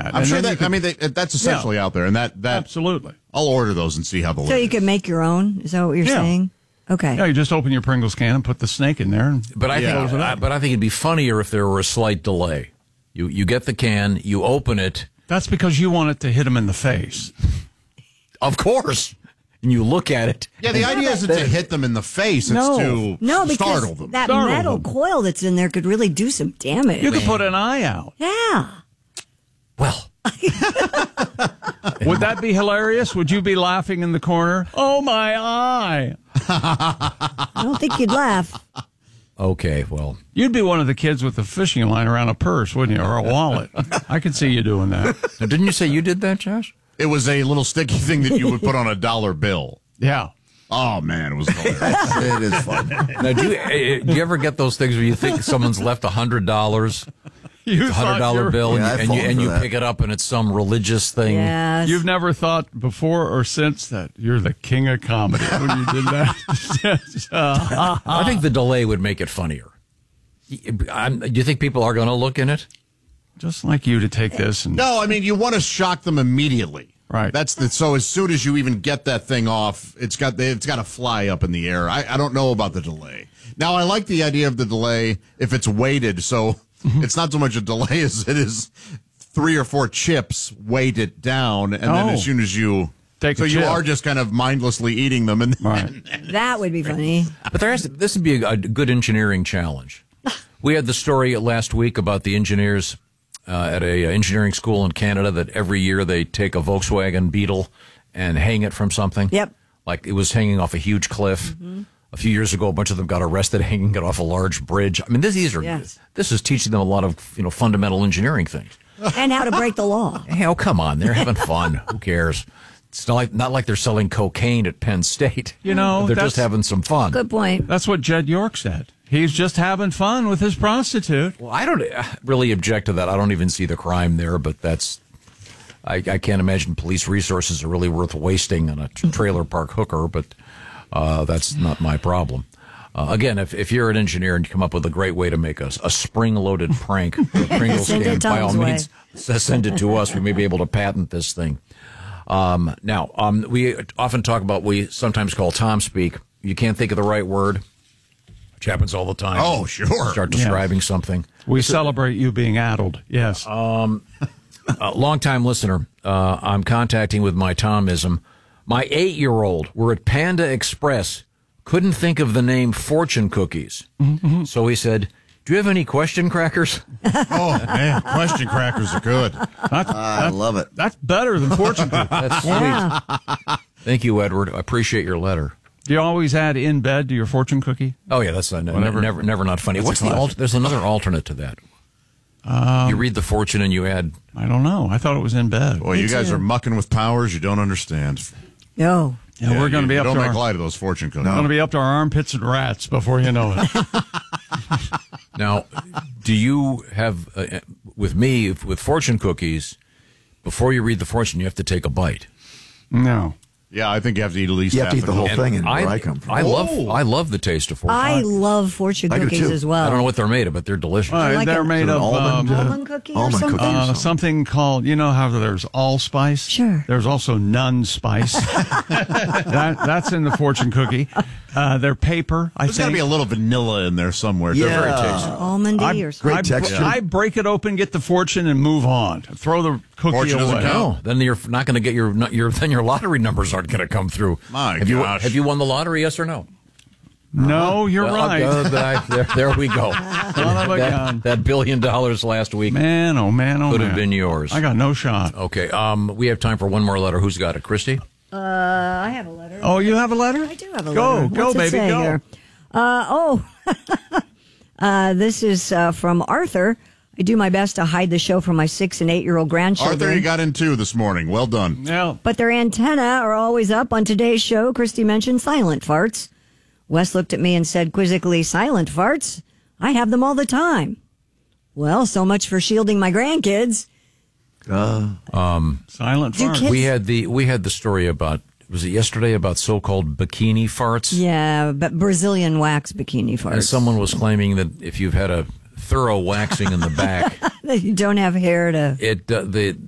that. I'm sure that, that's essentially out there. And that absolutely. I'll order those and see how the So you can make your own? Is that what you're saying? Okay. Yeah, you just open your Pringles can and put the snake in there. But I think it'd be funnier if there were a slight delay. You get the can, you open it. That's because you want it to hit them in the face. Of course. And you look at it. Yeah, the idea isn't to hit them in the face. It's to startle them. That metal coil that's in there could really do some damage. You could put an eye out. Yeah. Well. Would that be hilarious? Would you be laughing in the corner? Oh, my eye. I don't think you'd laugh. Okay, well. You'd be one of the kids with a fishing line around a purse, wouldn't you? Or a wallet. I could see you doing that. Now, didn't you say you did that, Josh? It was a little sticky thing that you would put on a dollar bill. Yeah. Oh, man, it was hilarious. It is fun. Now, do you ever get those things where you think someone's left $100? You $100 bill, and you that. pick it up, and it's some religious thing. Yes. You've never thought before or since that you're the king of comedy when you did that? I think the delay would make it funnier. Do you think people are going to look in it? Just like you to take this and No, I mean, you want to shock them immediately. Right. So as soon as you even get that thing off, it's got to fly up in the air. I don't know about the delay. Now, I like the idea of the delay if it's weighted, so it's not so much a delay as it is 3 or 4 chips weight it down, and then as soon as you you are just kind of mindlessly eating them, and that would be funny. But this would be a good engineering challenge. We had the story last week about the engineers at a engineering school in Canada that every year they take a Volkswagen Beetle and hang it from something. Yep. Like it was hanging off a huge cliff. Mm-hmm. A few years ago, a bunch of them got arrested hanging it off a large bridge. I mean, this is teaching them a lot of fundamental engineering things. And how to break the law. Hey, oh, come on. They're having fun. Who cares? It's not like they're selling cocaine at Penn State. They're just having some fun. Good point. That's what Jed York said. He's just having fun with his prostitute. Well, I don't really object to that. I don't even see the crime there, but I can't imagine police resources are really worth wasting on a trailer park hooker, but that's not my problem. Again, if you're an engineer and you come up with a great way to make a spring-loaded prank with a Pringles can, by all means, send it to us. We may be able to patent this thing. Now, we often talk about we sometimes call Tom speak. You can't think of the right word, which happens all the time. Oh, sure. Start describing something. We celebrate you being addled. Yes. Long-time listener. I'm contacting with my Tomism. My 8-year-old, we're at Panda Express, couldn't think of the name Fortune Cookies. Mm-hmm. So he said, do you have any question crackers? Oh, man, question crackers are good. I love it. That's better than Fortune Cookies. That's sweet. Thank you, Edward. I appreciate your letter. Do you always add in bed to your Fortune cookie? Oh, yeah, that's never not funny. What's there's another alternate to that. You read the fortune and you add... I don't know. I thought it was in bed. Boy, you guys are mucking with powers you don't understand. No. Yeah, we're going to be up to don't make light of those fortune cookies. We're going to be up to our armpits and rats before you know it. Now, do you have, with fortune cookies, before you read the fortune, you have to take a bite? No. Yeah, I think you have to eat at least You have to eat the whole thing, and where I I come from. I love the taste of fortune. I love fortune cookies as well. I don't know what they're made of, but they're delicious. They're made of almond cookie or something? Something called, you know how there's allspice? Sure. There's also none spice. That's in the fortune cookie. They're paper, I think. There's got to be a little vanilla in there somewhere. Yeah. They're very tasty. Almondy or something. Great texture. I break it open, get the fortune, and move on. Throw the cookie Fortune doesn't away. count. No, then you're not going to get then your lottery numbers aren't going to come through. My gosh. gosh. Have you won the lottery, yes or no? No, you're right. There we go. Son of a gun. That $1 billion last week. Man, oh man, oh could man. have been yours. I got no shot. Okay, we have time for one more letter. Who's got it? Christy? I have a letter. Oh, you have a letter? I do have a letter. Go, What's it baby, say go. Here? This is from Arthur. I do my best to hide the show from my 6 and 8-year-old grandchildren. Arthur, you got in 2 this morning. Well done. Yeah. But their antenna are always up on today's show. Christy mentioned silent farts. Wes looked at me and said quizzically, silent farts? I have them all the time. Well, so much for shielding my grandkids. Silent fart. kids- We had the story about, was it yesterday, about so-called bikini farts? Yeah, but Brazilian wax bikini farts. And someone was claiming that if you've had a thorough waxing in the back, You don't have hair to... the